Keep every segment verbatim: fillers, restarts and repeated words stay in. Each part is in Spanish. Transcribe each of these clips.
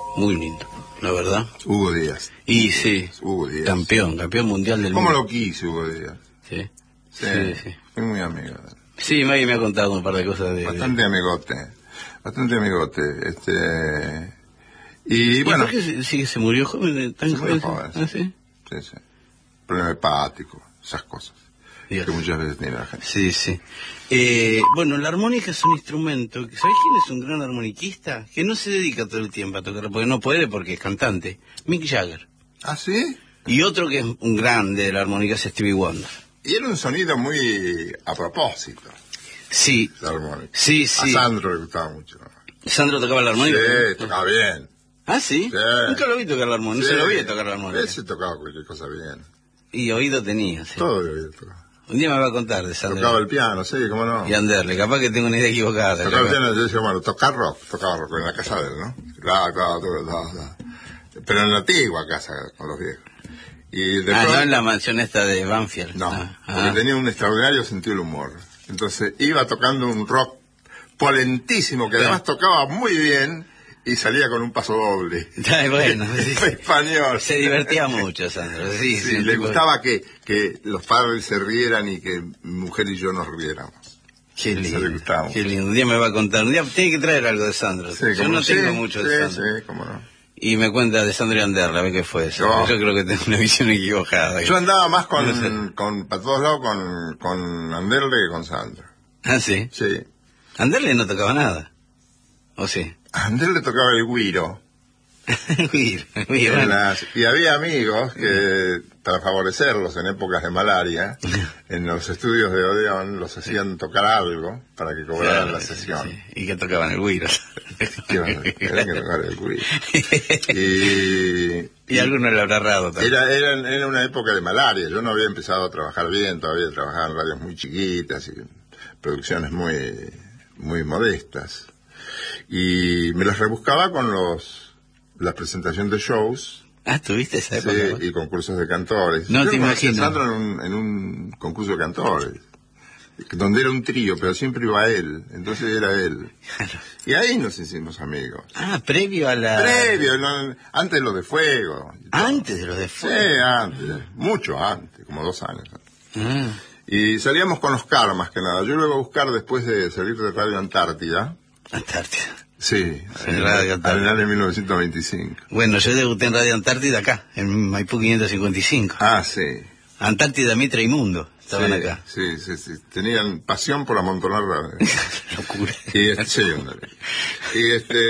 muy lindo, la verdad. Hugo Díaz. Y sí, Hugo Díaz. campeón, campeón mundial del ¿Cómo mundo. lo quise Hugo Díaz? Sí, Sí, sí, sí. fui muy amigo. Sí, Maggie me ha contado un par de cosas de... Bastante amigote, bastante amigote. Este... Y, ¿Y bueno... por qué se, sí, se murió joven? Tan Se murió joven? joven, ¿Ah, sí? Sí, sí. Problema hepático, esas cosas. Dios. Que muchas veces tiene la gente. Sí, sí. Eh, bueno, la armónica es un instrumento. ¿Sabes quién es un gran armoniquista? Que no se dedica todo el tiempo a tocar, porque no puede porque es cantante. Mick Jagger. ¿Ah, sí? Y otro que es un grande de la armónica es Stevie Wonder. Y era un sonido muy a propósito, Sí, la armónica. sí, sí. A Sandro le gustaba mucho. ¿Sandro tocaba la armónica? Sí, tocaba bien. ¿Ah, sí? Sí. Nunca lo vi tocar la armónica, Sí. no se lo vi tocar la armónica. Ese tocaba cualquier cosa bien. Y oído tenía, sí. Todo de oído tocaba. Un día me va a contar de Sandro. Tocaba el piano, sí, cómo no. Y Anderle, capaz que tengo una idea equivocada. Tocaba el capaz. piano, yo decía, bueno, tocar rock, tocaba rock en la casa de él, ¿no? Claro, claro, claro, claro, claro. Pero en la antigua casa, con los viejos. Y de Ah, pronto- no en la mansión esta de Banfield. No, Ah, porque ah. tenía un extraordinario sentido del humor. Entonces iba tocando un rock polentísimo, que Sí. además tocaba muy bien, y salía con un paso doble. Ay, bueno, sí. Español. Se divertía mucho, Sandro. Sí, Sí, sí, le tipo- gustaba que, que los padres se rieran y que mi mujer y yo nos riéramos. Qué Eso lindo. le gustaba. Qué lindo. Un día me va a contar. Un día tiene que traer algo de Sandro. Sí, Yo cómo no no. tengo Sí, mucho sí, de Sandro. sí, cómo no. Y me cuenta de Sandro y Anderle, a ver qué fue eso. No. Yo creo que tengo una visión equivocada. Yo andaba más con, No sé. con para todos lados con, con Anderle que con Sandro. Ah, sí. Sí. Anderle no tocaba nada. ¿O sí? A Anderle tocaba el güiro. Uy, uy, En bueno. las- y había amigos que, para favorecerlos en épocas de malaria, en los estudios de Odeón los hacían tocar algo para que cobraran Claro, la sesión. sí. Y que tocaban el güiro. Que bueno, era que tocar el güiro. Y, Y alguno le habrá errado también. era, era, era una época de malaria. Yo no había empezado a trabajar bien, todavía trabajaba en radios muy chiquitas y producciones muy, muy modestas. Y me las rebuscaba con los las presentaciones de shows. Ah, ¿tuviste esa época? Sí, vos? y concursos de cantores. No Yo te conocí a imagino. Sandro en un, en un concurso de cantores, donde era un trío, pero siempre iba él, entonces era él. Claro. Y ahí nos hicimos amigos. Ah, previo a la... Previo, no, antes de lo de Fuego. y todo. Antes de los de Sí, fuego. antes, mucho antes, como dos años. Ah, Y salíamos con Oscar más que nada. Yo lo iba a buscar después de salir de Radio Antártida. Antártida. Sí, Sí, en, Radio en Antártida. el año mil novecientos veinticinco. Bueno, yo debuté en Radio Antártida acá, en Maipú quinientos cincuenta y cinco. Ah, sí. Antártida, Mitra y Mundo estaban sí, acá. Sí, sí, sí. Tenían pasión por amontonar radio. Locura. Y este, sí, ándale. Y este...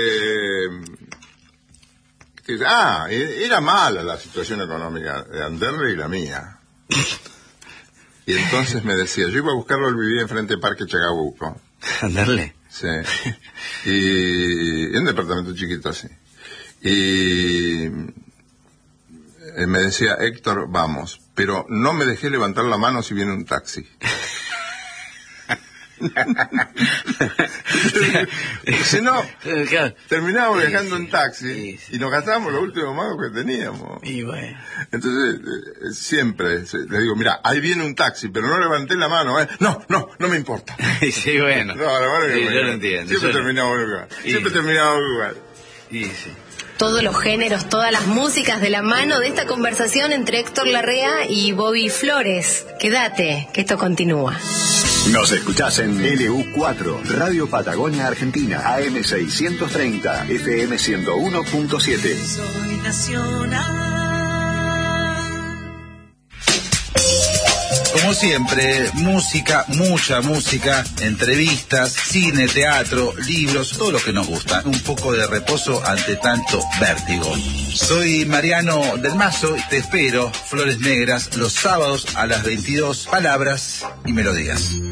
que- ah, e- era mala la situación económica de Anderle y la mía. Y entonces me decía, yo iba a buscarlo, él vivía enfrente del Parque Chacabuco. Andarle. Sí. Y en un departamento chiquito así. Y él me decía, Héctor, vamos, pero no me dejé levantar la mano si viene un taxi. Porque si no, Claro. terminábamos Sí, viajando sí. en taxi Sí, sí. y nos gastábamos los últimos magos que teníamos. Y bueno. Entonces, eh, siempre se- le digo, mira, ahí viene un taxi, pero no levanté la mano, ¿eh? No, no, no me importa. Sí, bueno. No, la verdad Sí, que yo me- lo entiendo. Siempre yo lo- terminamos en lugar. Y- Siempre terminamos en lugar. Y sí. Todos los géneros, todas las músicas de la mano de esta conversación entre Héctor Larrea y Bobby Flores. Quédate, que esto continúa. Nos escuchás en L U cuatro, Radio Patagonia Argentina, A M seiscientos treinta, F M ciento uno punto siete. Soy nacional. Como siempre, música, mucha música, entrevistas, cine, teatro, libros, todo lo que nos gusta. Un poco de reposo ante tanto vértigo. Soy Mariano del Mazo y te espero, Flores Negras, los sábados a las veintidós, palabras y melodías.